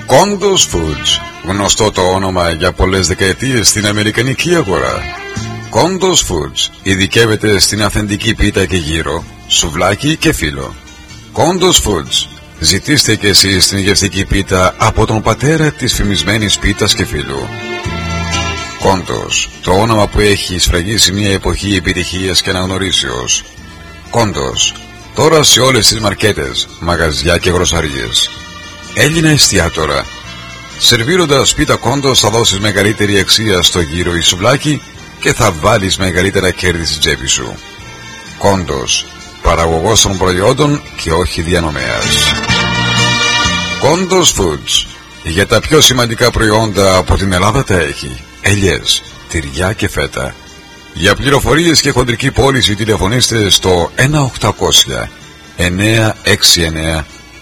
Condos Foods, γνωστό το όνομα για πολλές δεκαετίες στην αμερικανική αγορά. Condos Foods ειδικεύεται στην αυθεντική πίτα και γύρο, σουβλάκι και φύλλο. Condos Foods, ζητήστε και εσείς την γευστική πίτα από τον πατέρα της φημισμένης πίτας και φύλλου. Condos, το όνομα που έχει σφραγίσει μια εποχή επιτυχίας και αναγνωρίσεως. Condos, τώρα σε όλες τις μαρκέτες, μαγαζιά και γροσαρίες. Έλληνα εστιατόρα. Σερβίροντας πίτα Condos θα δώσεις μεγαλύτερη αξία στο γύρο ή σουβλάκι και θα βάλεις μεγαλύτερα κέρδη στην τσέπη σου. Condos, παραγωγός των προϊόντων και όχι διανομέας. Condos Foods, για τα πιο σημαντικά προϊόντα από την Ελλάδα τα έχει. Ελιές, τυριά και φέτα. Για πληροφορίες και χοντρική πώληση τηλεφωνήστε στο 1-800 969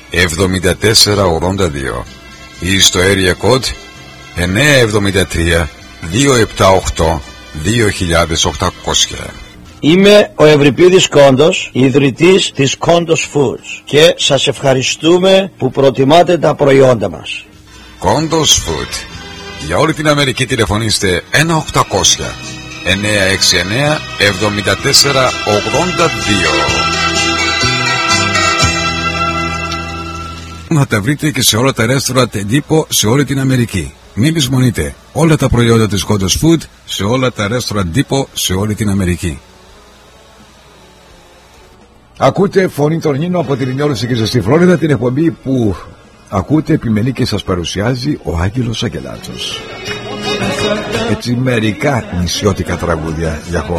7482 ή στο area code 973 278 2800. Είμαι ο Ευρυπίδης Κόντος, ιδρυτής της Condos Foods και σας ευχαριστούμε που προτιμάτε τα προϊόντα μας. Condos Food. Για όλη την Αμερική τηλεφωνήστε 1-800 969 7482. Να τα βρείτε και σε όλα τα ρέστοραντ εντύπω σε όλη την Αμερική. Μην λησμονείτε όλα τα προϊόντα της Condos Food σε όλα τα ρέστοραντ εντύπω σε όλη την Αμερική. Ακούτε Φωνή των Νίνων από την Ινιόλωση και στη Φλόριδα, την εκπομπή που ακούτε, επιμελεί και σας παρουσιάζει ο Άγγελος Αγγελάτσος. Έτσι μερικά νησιώτικα τραγούδια για χώρα.